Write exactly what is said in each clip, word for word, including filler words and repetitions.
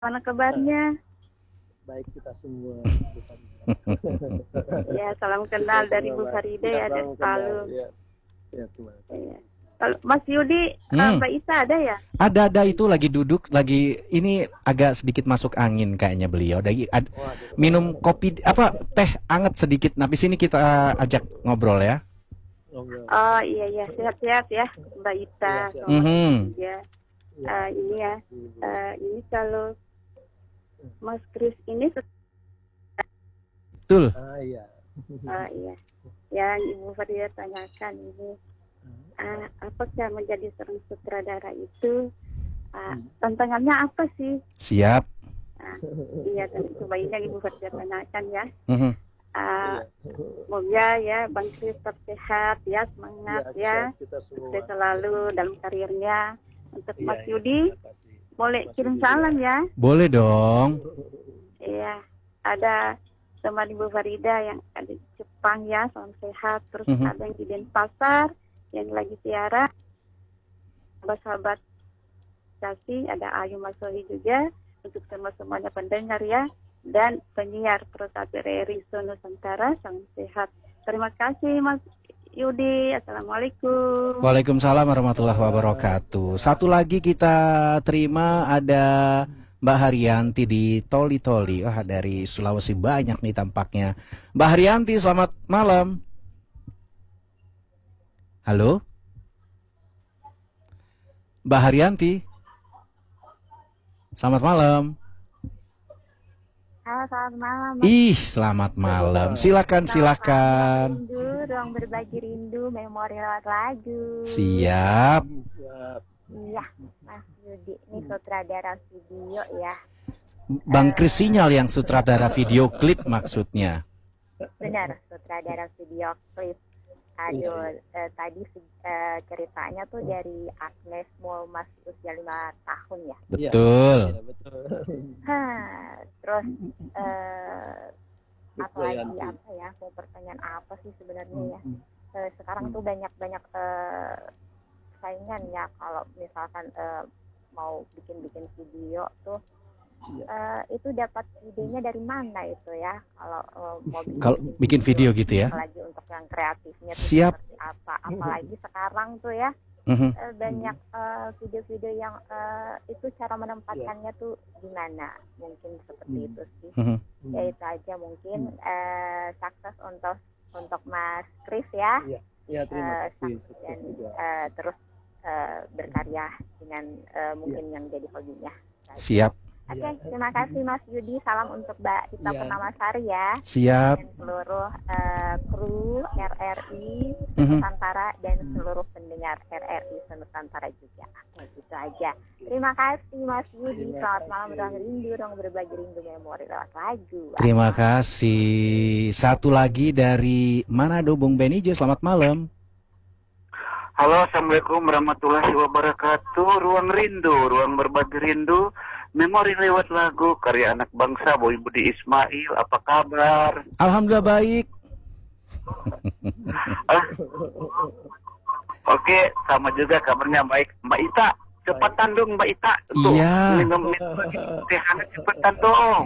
Mana kabarnya? Baik kita semua. Ya, salam kenal dari Bu Farida ya, dari Palu. Ya, ya, terima kasih. Ya. Kalau Mas Yudi, Hmm. Mbak Isa ada ya? Ada ada itu lagi duduk lagi ini agak sedikit masuk angin kayaknya beliau. Lagi ad- Waduh. minum kopi apa teh anget sedikit. Nah, di sini kita ajak ngobrol ya. Ngobrol. Oh iya iya, sehat-sehat ya Mbak Ita. Iya, sehat. sama Mhm. ya. Ya, Eh, ini ya, Ibu. eh, ini kalau Mas Kris ini, Betul. Ah iya. oh iya, yang Ibu Farida tanyakan ini, ah, apakah menjadi seorang sutradara itu ah, tantangannya apa sih? Siap. Nah, iya, dan coba ini yang Ibu Farida tanyakan ya. Mhm. Ah, Iya. semoga ya Bang Kris tetap sehat ya, semangat Iya, ya, sehat kita semua. sukses selalu dalam karirnya. Untuk Iya, Mas iya, Yudi, terima kasih. boleh Mas kirim Yudi salam juga. ya. Boleh dong. Iya, ada teman Ibu Farida yang ada di Jepang ya, salam sehat. Terus Mhm. ada yang di Denpasar yang lagi siaran. Sahabat-sahabat kasih, ada Ayu Masohi juga untuk semua semuanya pendengar ya, dan penyiar Protasi R R I Nusantara, salam sehat. Terima kasih Mas Yudi. Assalamualaikum. Waalaikumsalam warahmatullahi wabarakatuh. Satu lagi kita terima ada Mbak Haryanti di Toli Toli. Wah, dari Sulawesi banyak nih tampaknya. Mbak Haryanti, selamat malam. Halo? Mbak Haryanti. Selamat malam. Halo, selamat malam. Ih, selamat malam. Silakan, silakan. Rindu, ruang berbagi rindu, memori lewat lagu. Siap. Siap. Iya, Mas Yudi, ini sutradara video ya. Bang Kris Sinyal yang sutradara video klip maksudnya. Benar, sutradara video klip. Aduh, eh, tadi eh, ceritanya tuh dari Agnes Mo masih usia lima tahun ya. Betul. Iya, betul. Hah, terus eh, apa lagi Krisdayanti. apa ya? Mau pertanyaan apa sih sebenarnya ya? Hmm. Eh, sekarang tuh banyak-banyak eh, saingan ya kalau misalkan eh, mau bikin-bikin video tuh. Iya. Eh, itu dapat idenya dari mana itu ya? Kalau eh, mau bikin, Kalau bikin video gitu ya. apalagi untuk yang kreatifnya tuh Siap. seperti apa? Apalagi sekarang tuh ya Mhm. eh, banyak eh, video-video yang eh, itu cara menempatkannya tuh gimana? Mungkin seperti Hmm. itu sih. Mhm. Ya itu aja mungkin eh, sukses untuk untuk Mas Kris ya. Iya. Iya, terima Eh, kasih. sukses Sukses dan juga. eh, terus eh, berkarya dengan eh, mungkin yang jadi hobinya. Siap. Oke, Iya. terima kasih Mas Yudi. Salam untuk Mbak Ita Iya. Purnamasari ya. Siap. Dan seluruh eh, kru R R I Mhm. Nusantara dan seluruh pendengar R R I Nusantara juga. Oke, gitu aja. Terima kasih Mas Yudi. Terima Selamat kasih. malam, ruang rindu, ruang berbagi rindu memori lewat lagu. Terima kasih. Satu lagi dari Manado, Bung Benijo. Selamat malam. Halo, Assalamualaikum warahmatullahi wabarakatuh. Ruang Rindu, ruang berbagi rindu, memori lewat lagu, karya anak bangsa, Boy Budi Ismail. Apa kabar? Alhamdulillah baik. Ah, Oke, sama juga kabarnya baik. Mbak Ita, cepetan dong Mbak Ita. Tuh, Iya. minum teh hangat cepetan dong.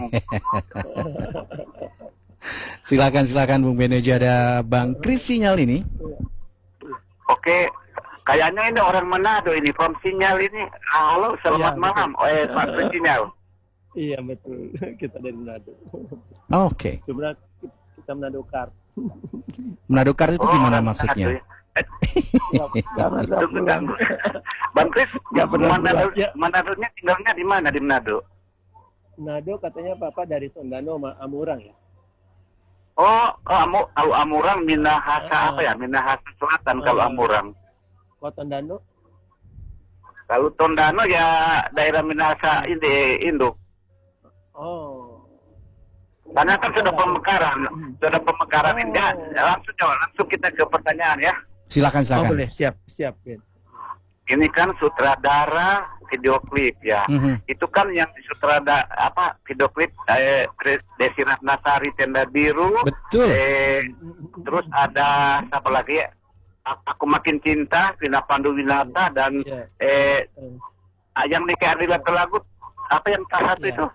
Silakan, silakan Bung Benijo. Ada Bang Kris Sinyal ini. Oke, kayaknya ini orang Manado ini, from Sinyal ini. Halo, selamat Iya, malam. Eh, Pak Kris Sinyal. Iya, betul. Kita dari Manado. Oke. Sebenarnya kita Manado Kar. Manado Kar itu Oh, gimana orang maksudnya? Manado ya. Eh, Nggak pernah Itu pulang. Bang Kris, Nggak pernah Manado, pulang, ya. Manadonya tinggalnya di mana di Manado? Manado katanya Papa dari Tondano sama Amurang ya. Oh, oh Amu, Amu Amurang, Minahasa apa ya? Minahasa Selatan kalau Ah. Amurang. Kok Tondano? Kalau Tondano ya daerah Minahasa ini induk. Oh. Karena kan sudah pemekaran, sudah pemekaran ini. Ya, langsung coba, langsung kita ke pertanyaan ya. Silakan, Oh, silakan. boleh. Siap, siap. Vin. Ini kan sutradara video klip ya. Mhm. Itu kan yang sutradara apa video klip eh, Desi Ratnasari Tenda Biru. Betul. Eh, terus ada siapa lagi ya? Aku Makin Cinta, Vina Pandu Winata dan Iya. eh Eh, yang nikah di lagu apa yang tas satu Ya. itu?